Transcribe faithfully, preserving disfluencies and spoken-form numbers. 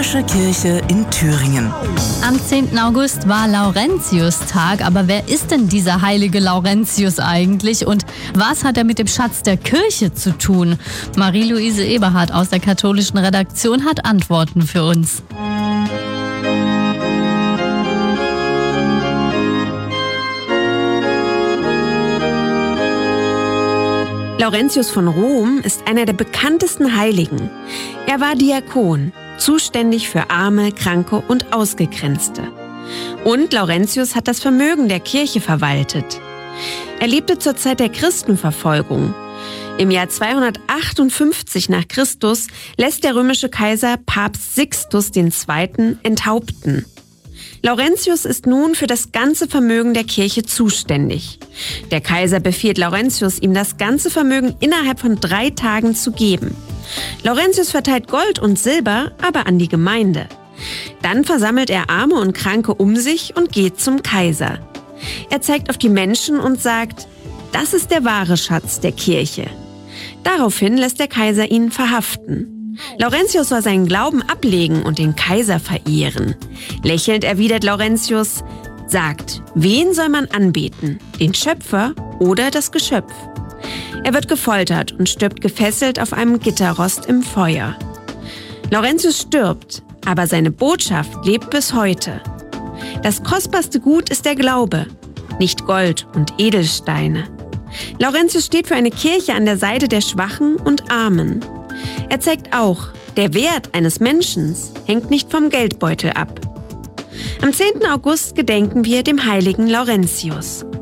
Römische Kirche in Thüringen. Am zehnten August war Laurentius-Tag, aber wer ist denn dieser heilige Laurentius eigentlich und was hat er mit dem Schatz der Kirche zu tun? Marie-Louise Eberhardt aus der katholischen Redaktion hat Antworten für uns. Laurentius von Rom ist einer der bekanntesten Heiligen. Er war Diakon, zuständig für Arme, Kranke und Ausgegrenzte. Und Laurentius hat das Vermögen der Kirche verwaltet. Er lebte zur Zeit der Christenverfolgung. Im Jahr zweihundertachtundfünfzig nach Christus lässt der römische Kaiser Papst Sixtus der Zweite enthaupten. Laurentius ist nun für das ganze Vermögen der Kirche zuständig. Der Kaiser befiehlt Laurentius, ihm das ganze Vermögen innerhalb von drei Tagen zu geben. Laurentius verteilt Gold und Silber aber an die Gemeinde. Dann versammelt er Arme und Kranke um sich und geht zum Kaiser. Er zeigt auf die Menschen und sagt, das ist der wahre Schatz der Kirche. Daraufhin lässt der Kaiser ihn verhaften. Laurentius soll seinen Glauben ablegen und den Kaiser verehren. Lächelnd erwidert Laurentius, sagt, wen soll man anbeten, den Schöpfer oder das Geschöpf? Er wird gefoltert und stirbt gefesselt auf einem Gitterrost im Feuer. Laurentius stirbt, aber seine Botschaft lebt bis heute. Das kostbarste Gut ist der Glaube, nicht Gold und Edelsteine. Laurentius steht für eine Kirche an der Seite der Schwachen und Armen. Er zeigt auch, der Wert eines Menschen hängt nicht vom Geldbeutel ab. Am zehnten August gedenken wir dem heiligen Laurentius.